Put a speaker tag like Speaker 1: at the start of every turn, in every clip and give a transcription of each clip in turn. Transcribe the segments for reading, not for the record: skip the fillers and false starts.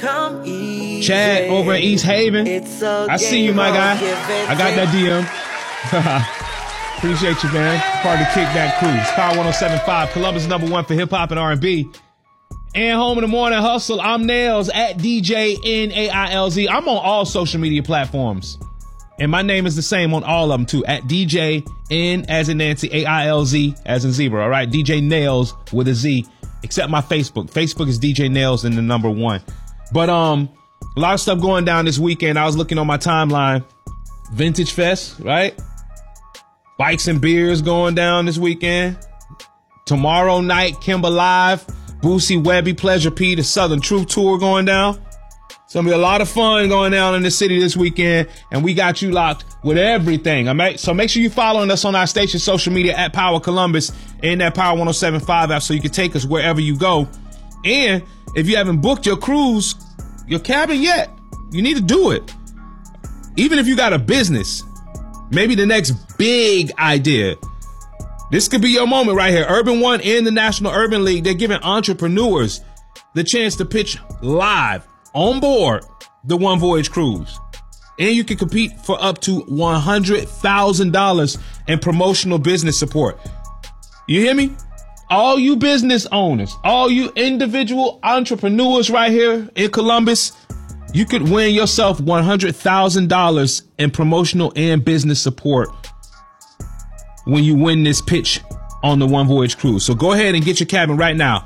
Speaker 1: Chad over in East Haven. I see you, my guy. I got that DM. Appreciate you, man. Part of the Kickback Crew. It's Power 107.5, Columbus #1 for hip-hop and R&B. And Home in the Morning Hustle. I'm Nails at DJ Nailz. I'm on all social media platforms. And my name is the same on all of them, too. At DJ N as in Nancy, Ailz as in zebra. All right? DJ Nails with a Z. Except my Facebook. Facebook is DJ Nails and the number 1. But a lot of stuff going down this weekend. I was looking on my timeline. Vintage Fest, right? Bikes and Beers going down this weekend. Tomorrow night, Kimber Live. Boosie, Webby, Pleasure P, the Southern Truth Tour going down. It's going to be a lot of fun going down in the city this weekend. And we got you locked with everything. All right? So make sure you're following us on our station social media at Power Columbus and that Power 107.5 app so you can take us wherever you go. And if you haven't booked your cruise, your cabin yet, you need to do it. Even if you got a business, maybe the next big idea. This could be your moment right here. Urban One and the National Urban League, they're giving entrepreneurs the chance to pitch live on board the One Voyage Cruise. And you can compete for up to $100,000 in promotional business support. You hear me? All you business owners, all you individual entrepreneurs right here in Columbus, you could win yourself $100,000 in promotional and business support when you win this pitch on the One Voyage Cruise. So go ahead and get your cabin right now.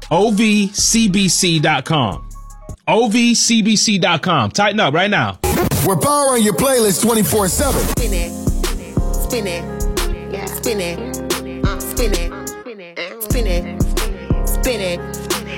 Speaker 1: OVCBC.com. OVCBC.com. Tighten up right now.
Speaker 2: We're powering your playlist 24/7.
Speaker 3: Spin it, spin it, yeah. Spin it, spin it, spin it, spin it, spin it.